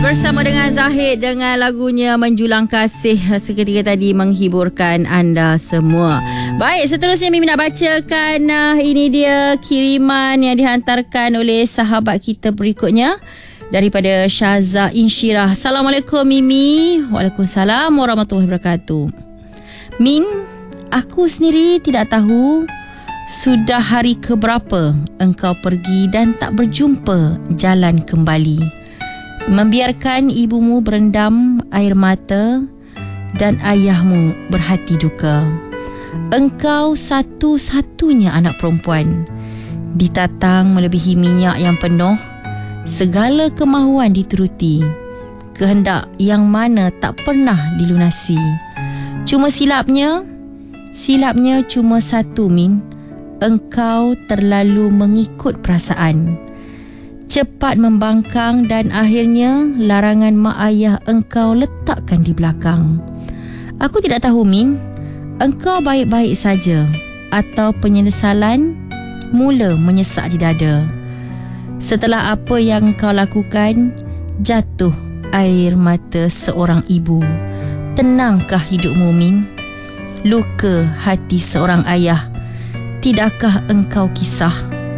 bersama dengan Zahid dengan lagunya Menjulang Kasih seketika tadi menghiburkan anda semua. Baik, seterusnya Mimi nak bacakan ini dia kiriman yang dihantarkan oleh sahabat kita berikutnya daripada Syaza Insyirah. Assalamualaikum Mimi. Waalaikumsalam warahmatullahi wabarakatuh. Min, aku sendiri tidak tahu sudah hari keberapa engkau pergi dan tak berjumpa jalan kembali. Membiarkan ibumu berendam air mata dan ayahmu berhati duka. Engkau satu-satunya anak perempuan. Ditatang melebihi minyak yang penuh, segala kemahuan dituruti, kehendak yang mana tak pernah dilunasi. Cuma silapnya cuma satu, Min. Engkau terlalu mengikut perasaan, cepat membangkang dan akhirnya larangan mak ayah engkau letakkan di belakang. Aku tidak tahu, Min, engkau baik-baik saja atau penyesalan mula menyesak di dada. Setelah apa yang engkau lakukan, jatuh air mata seorang ibu. Tenangkah hidupmu, Min? Luka hati seorang ayah. Tidakkah engkau kisah?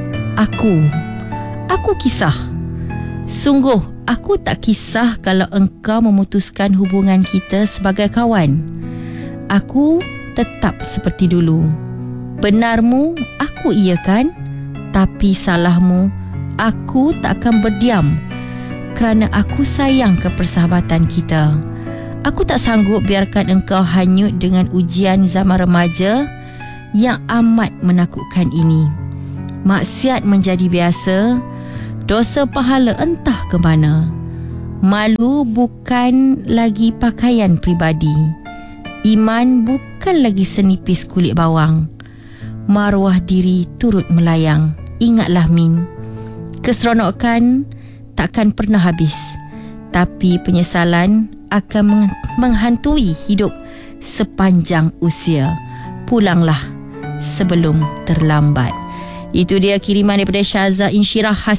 Aku kisah. Sungguh aku tak kisah kalau engkau memutuskan hubungan kita sebagai kawan. Aku tetap seperti dulu. Benarmu aku iakan, tapi salahmu aku tak akan berdiam kerana aku sayang ke persahabatan kita. Aku tak sanggup biarkan engkau hanyut dengan ujian zaman remaja yang amat menakutkan ini. Maksiat menjadi biasa, dosa pahala entah ke mana. Malu bukan lagi pakaian pribadi. Iman bukan lagi senipis kulit bawang. Maruah diri turut melayang. Ingatlah, Min, keseronokan takkan pernah habis, tapi penyesalan akan menghantui hidup sepanjang usia. Pulanglah sebelum terlambat. Itu dia kiriman daripada Syaza Insyirah khas